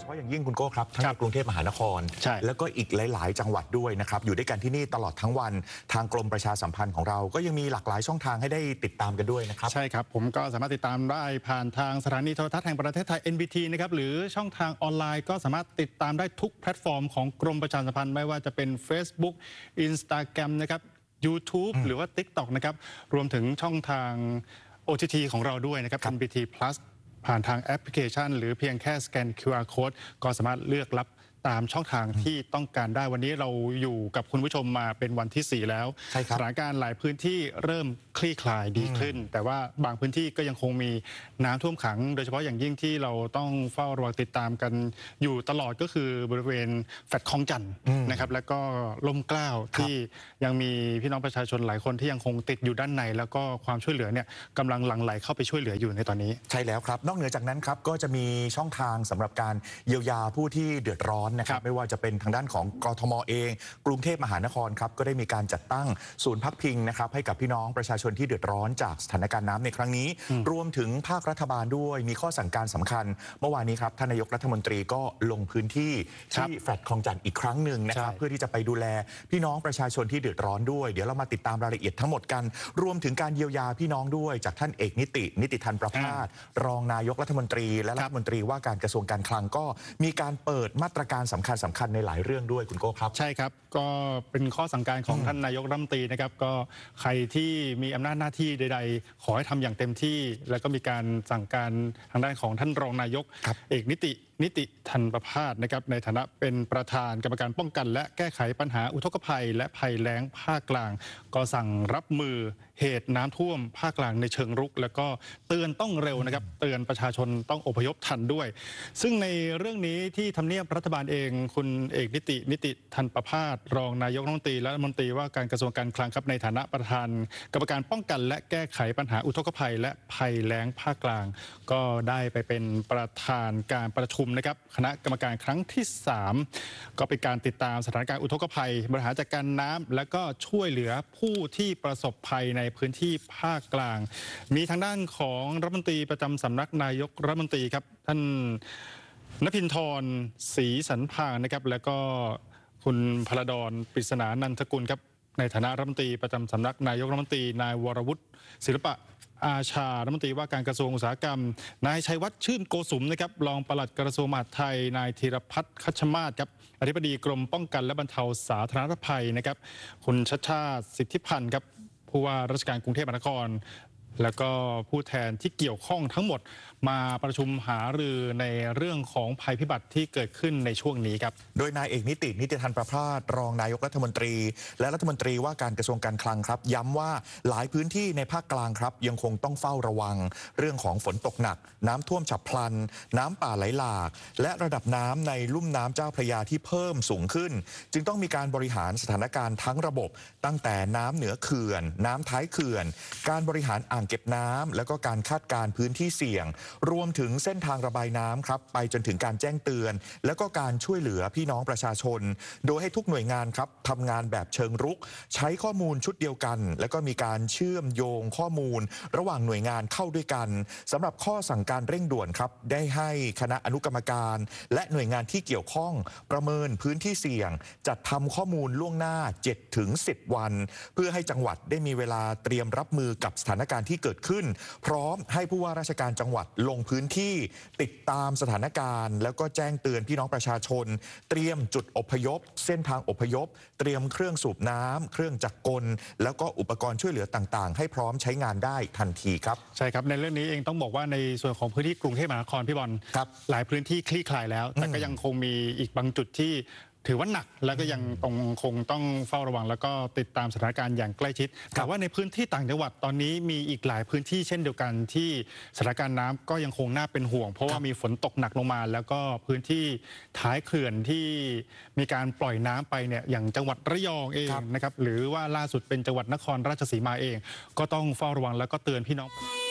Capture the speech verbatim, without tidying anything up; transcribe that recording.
ฉพาะอย่างยิ่งคุณโก้ครับทั้งในกรุงเทพมหานครแล้วก็อีกหลายๆจังหวัดด้วยนะครับอยู่ด้วยกันที่นี่ตลอดทั้งวันทางกรมประชาสัมพันธ์ของเราก็ยังมีหลากหลายช่องทางให้ได้ติดตามกันด้วยนะครับใช่ครับผมก็สามารถติดตามได้ผ่านทางสถานีโทรทัศน์แห่งประเทศไทย เอ็น บี ที นะครับหรือช่องทางออนไลน์ก็สามารถติดตามได้ทุกแพลตฟอร์มของกรมประชาสัมพันธ์ไม่ว่าจะเป็น Facebook Instagram นะครับ YouTube หรือว่า TikTok นะครับรวมถึงช่องทาง โอ ที ที ของเราด้วยนะครับ เอ็น บี ที Plus ผ่านทางแอปพลิเคชันหรือเพียงแค่สแกน คิว อาร์ Code ก็สามารถเลือกรับตามช่องทางที่ต้องการได้วันนี้เราอยู่กับคุณผู้ชมมาเป็นวันที่สี่แล้วสถานการณ์หลายพื้นที่เริ่มคลี่คลายดีขึ้นแต่ว่าบางพื้นที่ก็ยังคงมีน้ำท่วมขังโดยเฉพาะอย่างยิ่งที่เราต้องเฝ้าระวังติดตามกันอยู่ตลอดก็คือบริเวณแฟลตคลองจันทน์นะครับแล้วก็ล่มเกล้าที่ยังมีพี่น้องประชาชนหลายคนที่ยังคงติดอยู่ด้านในแล้วก็ความช่วยเหลือเนี่ยกำลังหลั่งไหลเข้าไปช่วยเหลืออยู่ในตอนนี้ใช่แล้วครับนอกเหนือจากนั้นครับก็จะมีช่องทางสำหรับการเยียวยาผู้ที่เดือดร้อนนะครับไม่ว่าจะเป็นทางด้านของกทมเองกรุงเทพมหานครครับก็ได้มีการจัดตั้งศูนย์พักพิงนะครับให้กับพี่น้องประชาชนที่เดือดร้อนจากสถานการณ์น้ำในครั้งนี้รวมถึงภาครัฐบาลด้วยมีข้อสั่งการสำคัญเมื่อวานนี้ครับท่านนายกรัฐมนตรีก็ลงพื้นที่ที่แฟลตคลองจันทน์อีกครั้งหนึ่งนะครับเพื่อที่จะไปดูแลพี่น้องประชาชนที่เดือดร้อนด้วยเดี๋ยวเรามาติดตามรายละเอียดทั้งหมดกันรวมถึงการเยียวยาพี่น้องด้วยจากท่านเอกนิตินิติธันประภาสรองนายกรัฐมนตรีและรัฐมนตรีว่าการกระทรวงการคลังก็มีการเปิดมาตรการสำคัญสำคัญในหลายเรื่องด้วยคุณโก้ครับใช่ครับก็เป็นข้อสั่งการของท่านนายกรัฐมนตรีนะครับก็ใครที่มีอำนาจหน้าที่ใดๆขอให้ทำอย่างเต็มที่แล้วก็มีการสั่งการทางด้านของท่านรองนายกเอกนิตินิติธันประภาสนะครับในฐานะเป็นประธานกรรมการป้องกันและแก้ไขปัญหาอุทกภัยและภัยแล้งภาคกลางก็สั่งรับมือเหตุน้ำท่วมภาคกลางในเชิงรุกแล้วก็เตือนต้องเร็วนะครับเตือนประชาชนต้องอพยพทันด้วยซึ่งในเรื่องนี้ที่ทำเนียบรัฐบาลเองคุณเอกนิตินิติธันประภาสรองนายกรัฐมนตรีและรัฐมนตรีว่าการกระทรวงการคลังครับในฐานะประธานกรรมการป้องกันและแก้ไขปัญหาอุทกภัยและภัยแล้งภาคกลางก็ได้ไปเป็นประธานการประชุมนะครับคณะกรรมการครั้งที่สามก็เป็นการติดตามสถานการณ์อุทกภัยบริหารจัดการน้ำและก็ช่วยเหลือผู้ที่ประสบภัยในพื้นที่ภาคกลางมีทางด้านของรัฐมนตรีประจำสำนักนายกรัฐมนตรีครับท่านณภินทรศรีสันพางนะครับแล้วก็คุณพลดรปริศนานันทกุลครับในฐานะรัฐมนตรีประจำสำนักนายกรัฐมนตรีนายวรวุฒิศิลปะอาชารัฐมนตรีว่าการกระทรวงอุตสาหกรรมนายชัยวัฒน์ชื่นโกสุมนะครับรองปลัดกระทรวงมหาดไทยนายธีรพัฒน์คัชมาศครับอธิบดีกรมป้องกันและบรรเทาสาธารณภัยนะครับคุณชัชชาติสิทธิพันธ์ครับผู้ว่าราชการกรุงเทพมหานครแล้วก็ผู้แทนที่เกี่ยวข้องทั้งหมดมาประชุมหารือในเรื่องของภัยพิบัติที่เกิดขึ้นในช่วงนี้ครับโดยนายเอกนิตินิติธันประภาสรองนายกรัฐมนตรีและรัฐมนตรีว่าการกระทรวงการคลังครับย้ำว่าหลายพื้นที่ในภาคกลางครับยังคงต้องเฝ้าระวังเรื่องของฝนตกหนักน้ำท่วมฉับพลันน้ำป่าไหลหลากและระดับน้ำในลุ่มน้ำเจ้าพระยาที่เพิ่มสูงขึ้นจึงต้องมีการบริหารสถานการณ์ทั้งระบบตั้งแต่น้ำเหนือเขื่อนน้ำท้ายเขื่อนการบริหารอ่างเก็บน้ำและก็การคาดการณ์พื้นที่เสี่ยงรวมถึงเส้นทางระบายน้ำครับไปจนถึงการแจ้งเตือนและก็การช่วยเหลือพี่น้องประชาชนโดยให้ทุกหน่วยงานครับทำงานแบบเชิงรุกใช้ข้อมูลชุดเดียวกันและก็มีการเชื่อมโยงข้อมูลระหว่างหน่วยงานเข้าด้วยกันสำหรับข้อสั่งการเร่งด่วนครับได้ให้คณะอนุกรรมการและหน่วยงานที่เกี่ยวข้องประเมินพื้นที่เสี่ยงจัดทำข้อมูลล่วงหน้า เจ็ดถึงสิบ วันเพื่อให้จังหวัดได้มีเวลาเตรียมรับมือกับสถานการณ์ที่เกิดขึ้นพร้อมให้ผู้ว่าราชการจังหวัดลงพื้นที่ติดตามสถานการณ์แล้วก็แจ้งเตือนพี่น้องประชาชนเตรียมจุดอพยพเส้นทางอพยพเตรียมเครื่องสูบน้ำเครื่องจักรกลแล้วก็อุปกรณ์ช่วยเหลือต่างๆให้พร้อมใช้งานได้ทันทีครับใช่ครับในเรื่องนี้เองต้องบอกว่าในส่วนของพื้นที่กรุงเทพมหานครพี่บอลหลายพื้นที่คลี่คลายแล้วแต่ก็ยังคงมีอีกบางจุดที่ถือว่าหนักแล้วก็ยังต้องคงต้องเฝ้าระวังแล้วก็ติดตามสถานการณ์อย่างใกล้ชิดแต่ว่าในพื้นที่ต่างจังหวัดตอนนี้มีอีกหลายพื้นที่เช่นเดียวกันที่สถานการณ์น้ำก็ยังคงน่าเป็นห่วงเพราะว่ามีฝนตกหนักลงมาแล้วก็พื้นที่ท้ายเขื่อนที่มีการปล่อยน้ำไปเนี่ยอย่างจังหวัดระยองเองนะครับหรือว่าล่าสุดเป็นจังหวัดนครราชสีมาเองก็ต้องเฝ้าระวังแล้วก็เตือนพี่น้อง